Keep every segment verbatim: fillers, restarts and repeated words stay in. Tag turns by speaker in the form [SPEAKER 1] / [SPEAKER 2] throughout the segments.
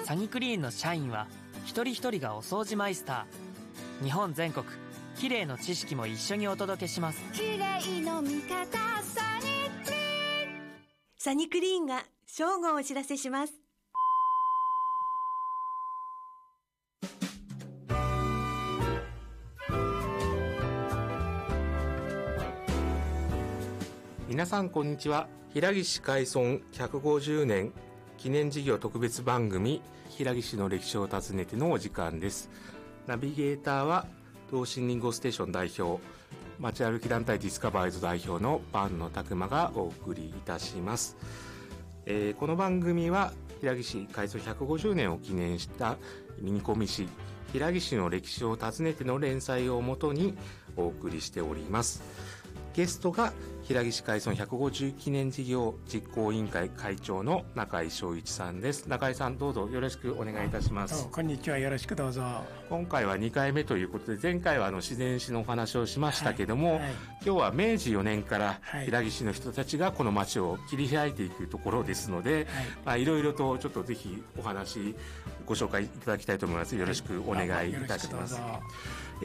[SPEAKER 1] サニクリーンの社員は一人一人がお掃除マイスター。日本全国きれいの知識も一緒にお届けします。
[SPEAKER 2] きれいの味方サニクリーン。
[SPEAKER 3] サニクリーンが正午をお知らせします。
[SPEAKER 4] 皆さんこんにちは。平岸開村ひゃくごじゅうねん記念事業特別番組、平岸の歴史を訪ねてのお時間です。ナビゲーターは同心リンゴステーション代表、街歩き団体ディスカバーズ代表の坂野拓馬がお送りいたします。えー、この番組は平岸開村ひゃくごじゅうねんを記念したミニコミ誌平岸の歴史を訪ねての連載をもとにお送りしております。ゲストが平岸開村ひゃくごじゅう記念事業実行委員会会長の中井翔一さんです。中井さん、どうぞよろしくお願いいたします。
[SPEAKER 5] こんにちは、よろしくどうぞ。
[SPEAKER 4] 今回はにかいめということで、前回はあの自然史のお話をしましたけども、はいはい、今日はめいじよねんから平岸の人たちがこの町を切り開いていくところですので、はい、まあ、いろいろとちょっとぜひお話ご紹介いただきたいと思います。よろしくお願いいたします。はい、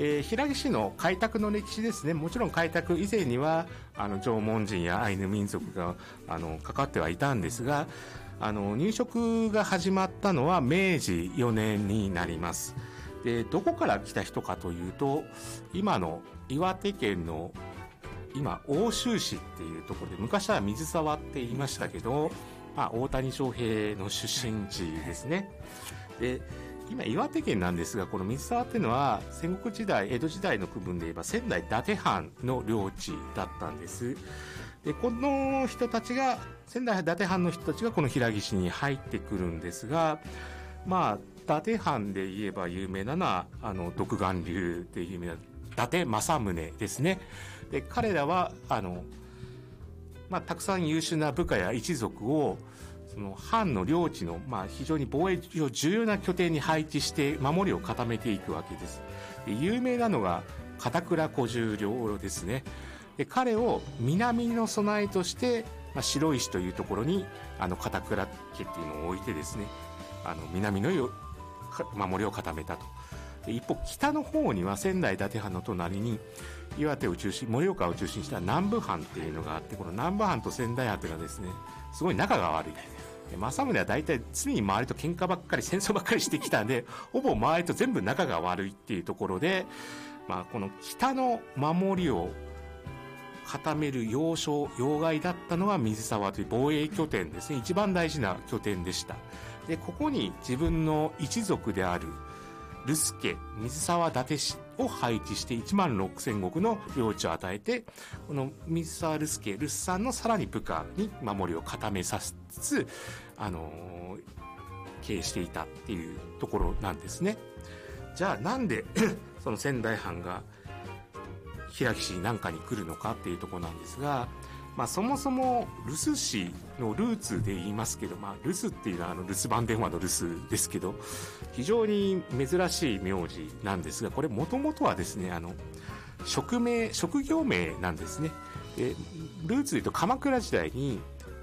[SPEAKER 4] えー、平岸の開拓の歴史ですね。もちろん開拓以前にはあの縄文人やアイヌ民族があのかかってはいたんですが、あの入植が始まったのはめいじよねんになります。で、どこから来た人かというと、今の岩手県の今奥州市っていうところで、昔は水沢って言いましたけど、まあ、大谷翔平の出身地ですね。で、今岩手県なんですが、この水沢っていうのは戦国時代、江戸時代の区分で言えば仙台伊達藩の領地だったんです。で、この人たちが、仙台伊達藩の人たちがこの平岸に入ってくるんですが、まあ伊達藩で言えば有名なのはあの独眼竜で有名な伊達政宗ですね。で、彼らはあの、まあ、たくさん優秀な部下や一族をその藩の領地の、まあ、非常に防衛上重要な拠点に配置して守りを固めていくわけです。で、有名なのが片倉小十郎ですね。で、彼を南の備えとして、まあ、白石というところにあの片倉家っていうのを置いてですね、あの南のよ守りを固めたと。で、一方北の方には仙台伊達藩の隣に岩手を中心、盛岡を中心にした南部藩っていうのがあって、この南部藩と仙台藩というのはですね、すごい仲が悪い。政宗は大体常に周りと喧嘩ばっかり、戦争ばっかりしてきたんで、ほぼ周りと全部仲が悪いっていうところで、まあ、この北の守りを固める要衝、要害だったのは水沢という防衛拠点ですね。一番大事な拠点でした。で、ここに自分の一族である留守家、水沢伊達氏を配置していちまんろくせん石の領地を与えて、この水沢留守家、留守さんのさらに部下に守りを固めさせつつ、あのー、経営していたっていうところなんですね。じゃあなんでその仙台藩が平岸なんかに来るのかっていうところなんですが、まあ、そもそも留守氏のルーツで言いますけど、まあ、留守っていうのはあの留守番電話の留守ですけど、非常に珍しい名字なんですが、これもともとはですね、あの職名、職業名なんですね。で、ルーツで言うと鎌倉時代に